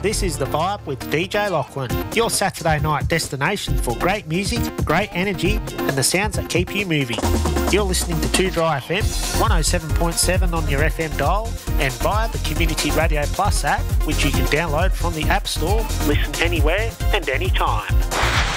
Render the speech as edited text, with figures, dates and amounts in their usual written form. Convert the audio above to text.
This is The Vibe with DJ Lachlan, your Saturday night destination for great music, great energy and the sounds that keep you moving. You're listening to 2 Dry FM, 107.7 on your FM dial and via the Community Radio Plus app, which you can download from the App Store, listen anywhere and anytime.